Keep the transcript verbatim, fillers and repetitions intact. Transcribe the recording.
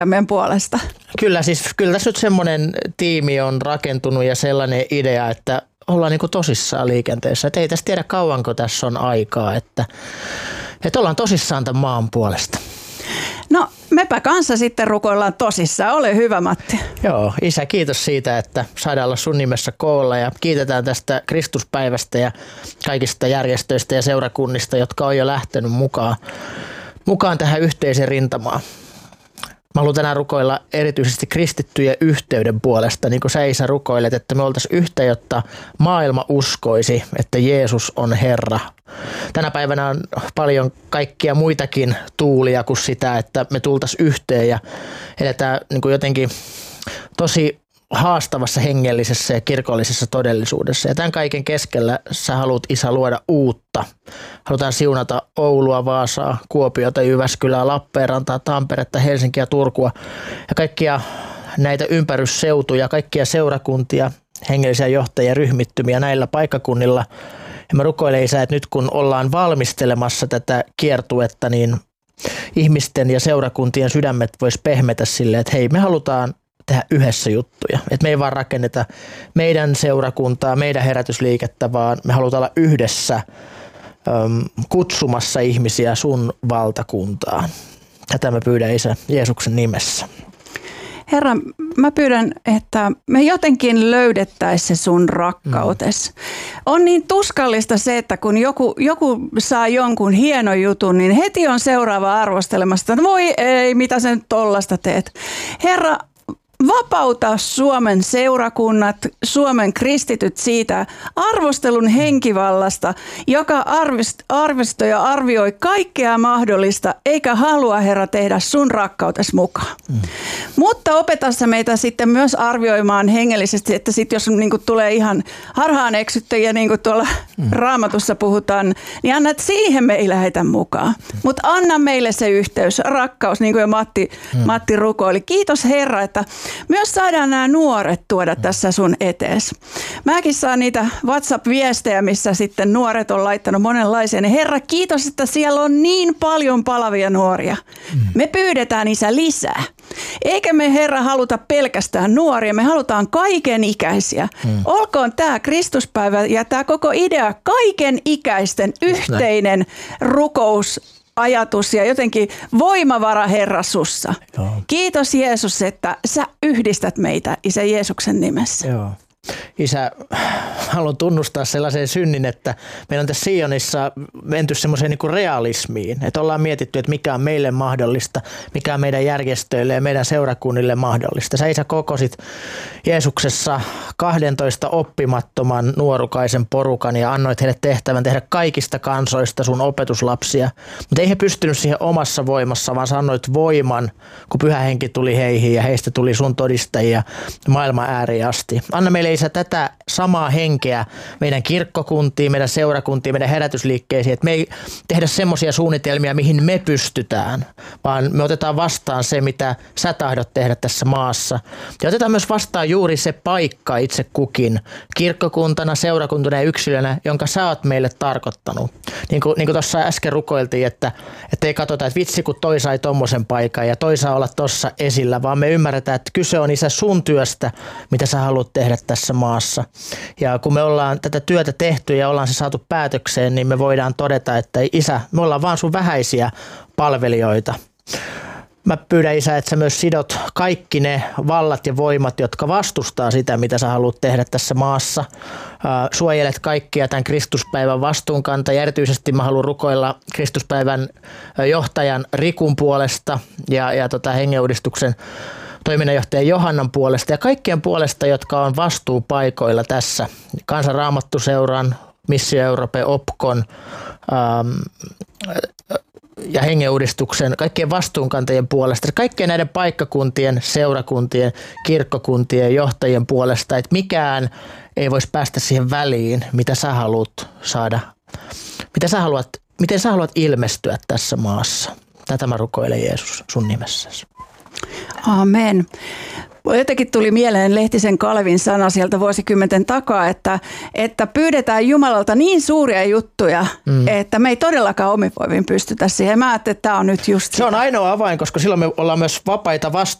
meidän puolesta. Kyllä siis, kyllä tässä nyt semmoinen tiimi on rakentunut ja sellainen idea, että ollaan niin kuin tosissaan liikenteessä. Että ei tässä tiedä kauanko tässä on aikaa, että, että ollaan tosissaan tämän maan puolesta. No mepä kanssa sitten rukoillaan tosissaan. Ole hyvä, Matti. Joo, Isä, kiitos siitä, että saadaan olla sun nimessä koolla ja kiitetään tästä Kristuspäivästä ja kaikista järjestöistä ja seurakunnista, jotka on jo lähtenyt mukaan, mukaan tähän yhteiseen rintamaan. Mä haluan tänään rukoilla erityisesti kristittyjen yhteyden puolesta, niin kuin sä, Isä, rukoilet, että me oltaisiin yhtä, jotta maailma uskoisi, että Jeesus on Herra. Tänä päivänä on paljon kaikkia muitakin tuulia kuin sitä, että me tultaisiin yhteen ja eletään niin kuin jotenkin tosi haastavassa hengellisessä ja kirkollisessa todellisuudessa. Ja tämän kaiken keskellä sä haluat, Isä, luoda uutta. Halutaan siunata Oulua, Vaasaa, Kuopiota, Jyväskylää, Lappeenrantaa, Tamperetta, Helsinkiä, Turkua ja kaikkia näitä ympärysseutuja, kaikkia seurakuntia, hengellisiä johtajia, ryhmittymiä näillä paikkakunnilla. Ja mä rukoilen, Isä, että nyt kun ollaan valmistelemassa tätä kiertuetta, niin ihmisten ja seurakuntien sydämet vois pehmetä silleen, että hei, me halutaan tehdä yhdessä juttuja. Että me ei vaan rakenneta meidän seurakuntaa, meidän herätysliikettä, vaan me halutaan olla yhdessä äm, kutsumassa ihmisiä sun valtakuntaan. Tätä mä pyydän, Isä, Jeesuksen nimessä. Herra, mä pyydän, että me jotenkin löydettäisiin se sun rakkautes. Mm. On niin tuskallista se, että kun joku, joku saa jonkun hienon jutun, niin heti on seuraava arvostelemasta, että voi ei, mitä sä nyt tollasta teet. Herra, vapauta Suomen seurakunnat, Suomen kristityt siitä arvostelun henkivallasta, joka arvostoi ja arvioi kaikkea mahdollista, eikä halua, Herra, tehdä sun rakkautes mukaan. Mm. Mutta opetassa meitä sitten myös arvioimaan hengellisesti, että sitten jos niin kuin tulee ihan harhaan eksyttäjiä, niin kuin tuolla mm. Raamatussa puhutaan, niin anna, että siihen me ei lähetä mukaan. Mm. Mutta anna meille se yhteys, rakkaus, niin kuin jo Matti, mm. Matti rukoili. Kiitos, Herra, että myös saadaan nämä nuoret tuoda tässä sun etees. Mäkin saan niitä WhatsApp-viestejä, missä sitten nuoret on laittanut monenlaisia. Herra, kiitos, että siellä on niin paljon palavia nuoria. Mm. Me pyydetään, Isä, lisää. Eikä me, Herra, haluta pelkästään nuoria, me halutaan kaiken ikäisiä. Mm. Olkoon tämä Kristuspäivä ja tämä koko idea kaiken ikäisten yhteinen rukous, ajatus ja jotenkin voimavara, Herra, sussa. Joo. Kiitos, Jeesus, että sä yhdistät meitä, Isä, Jeesuksen nimessä. Joo. Isä, haluan tunnustaa sellaisen synnin, että meillä on tässä Sionissa menty semmoiseen niin kuin realismiin, että ollaan mietitty, että mikä on meille mahdollista, mikä on meidän järjestöille ja meidän seurakunnille mahdollista. Sä, Isä, kokosit Jeesuksessa kahdentoista oppimattoman nuorukaisen porukan ja annoit heille tehtävän tehdä kaikista kansoista sun opetuslapsia, mutta ei he pystynyt siihen omassa voimassa, vaan sä annoit voiman, kun Pyhä Henki tuli heihin ja heistä tuli sun todistajia maailman ääriin asti. Anna meille, Isä, tätä samaa henkeä meidän kirkkokuntiin, meidän seurakuntiin, meidän herätysliikkeisiin, että me ei tehdä semmoisia suunnitelmia, mihin me pystytään, vaan me otetaan vastaan se, mitä sä tahdot tehdä tässä maassa. Ja otetaan myös vastaan juuri se paikka itse kukin, kirkkokuntana, seurakuntana ja yksilönä, jonka sä oot meille tarkoittanut. Niin kuin, niin kuin tuossa äsken rukoiltiin, että, että ei katsota, että vitsi kun toi sai tommosen paikan ja toi saa olla tossa esillä, vaan me ymmärretään, että kyse on, Isä, sun työstä, mitä sä haluat tehdä tässä maassa. Ja kun me ollaan tätä työtä tehty ja ollaan se saatu päätökseen, niin me voidaan todeta, että Isä, me ollaan vaan sun vähäisiä palvelijoita. Mä pyydän, Isä, että sä myös sidot kaikki ne vallat ja voimat, jotka vastustaa sitä, mitä sä haluat tehdä tässä maassa. Suojelet kaikkia tämän Kristuspäivän vastuunkantajia. Ja erityisesti mä haluan rukoilla Kristuspäivän johtajan Rikun puolesta ja, ja tota hengenuudistuksen toiminnanjohtaja Johannan puolesta ja kaikkien puolesta, jotka on vastuupaikoilla tässä. Kansan Raamattuseuran, Missio Euroopan, Opkon ähm, ja hengenuudistuksen, kaikkien vastuunkantajien puolesta, kaikkien näiden paikkakuntien, seurakuntien, kirkkokuntien johtajien puolesta, että mikään ei voisi päästä siihen väliin, mitä sä haluat saada, mitä sä haluat, miten sä haluat ilmestyä tässä maassa. Tätä mä rukoilen, Jeesus, sun nimessäsi. Amen. Jotenkin tuli mieleen Lehtisen Kalevin sana sieltä vuosikymmenten takaa, että, että pyydetään Jumalalta niin suuria juttuja, mm. että me ei todellakaan omin voimin pystytä siihen. Mä ajattelin, että tämä on nyt just Se on ainoa avain, koska silloin me ollaan myös vapaita